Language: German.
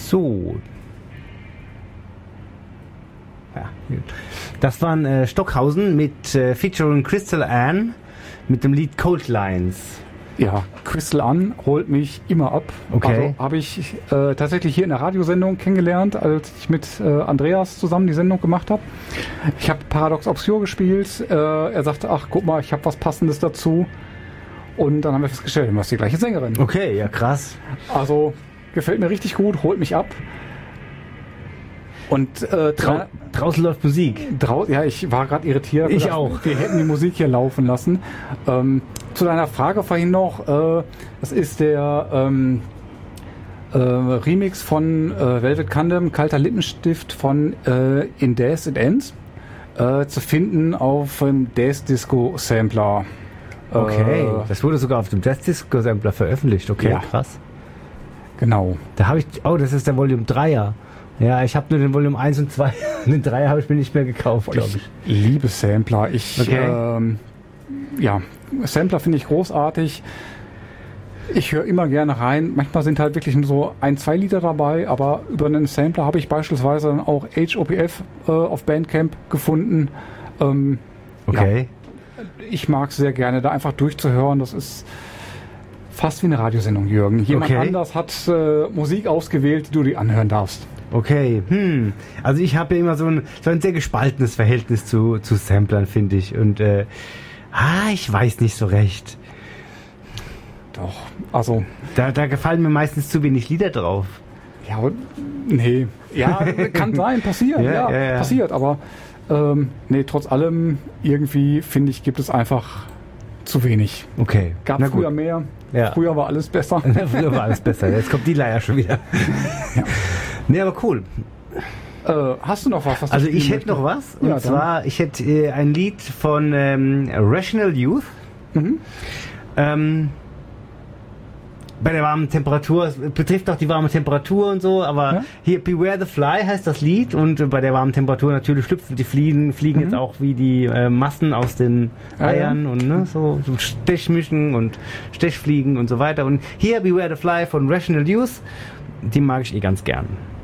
So. Ja, das waren Stockhausen mit featuring Crystal Ann mit dem Lied Cold Lines. Ja, Crystal Ann holt mich immer ab. Okay. Also habe ich tatsächlich hier in der Radiosendung kennengelernt, als ich mit Andreas zusammen die Sendung gemacht habe. Ich habe Paradox Obscure gespielt. Er sagte, ach guck mal, ich habe was Passendes dazu. Und dann haben wir festgestellt, du hast die gleiche Sängerin. Okay, ja krass. Also gefällt mir richtig gut, holt mich ab. Und draußen läuft Musik. Ja, ich war gerade irritiert. Ich auch. Wir hätten die Musik hier laufen lassen. Zu deiner Frage vorhin noch, das ist der Remix von Velvet Candem, Kalter Lippenstift von In Death It Ends, zu finden auf dem Death Disco Sampler. Okay, das wurde sogar auf dem Death Disco Sampler veröffentlicht. Okay, ja. Krass. Genau. Da habe ich, das ist der Volume 3er. Ja, ich habe nur den Volume 1 und 2. Den 3er habe ich mir nicht mehr gekauft, glaube ich. Liebe Sampler. Sampler finde ich großartig. Ich höre immer gerne rein. Manchmal sind halt wirklich nur so 1-2 Lieder dabei, aber über einen Sampler habe ich beispielsweise dann auch HOPF auf Bandcamp gefunden. Okay. Ja, ich mag es sehr gerne, da einfach durchzuhören. Das ist fast wie eine Radiosendung, Jürgen. Jemand anders hat Musik ausgewählt, die du dir anhören darfst. Okay, also ich habe ja immer so ein sehr gespaltenes Verhältnis zu Samplern, finde ich. Und ich weiß nicht so recht. Doch, also... Da gefallen mir meistens zu wenig Lieder drauf. Ja, nee. Ja, kann sein, passiert. Ja, passiert. Aber trotz allem, irgendwie, finde ich, gibt es einfach zu wenig. Okay. Gab früher mehr. Ja. Früher war alles besser. Früher war alles besser. Jetzt kommt die Leier schon wieder. Ja. Nee, aber cool. Hast du noch was? Also ich hätte noch was. Und zwar, ich hätte ein Lied von Rational Youth. Bei der warmen Temperatur, es betrifft auch die warme Temperatur und so, aber hier Beware the Fly heißt das Lied und bei der warmen Temperatur natürlich schlüpfen die fliegen jetzt auch wie die Massen aus den Eiern und so Stechmücken und Stechfliegen und so weiter. Und hier Beware the Fly von Rational Youth, die mag ich ganz gern.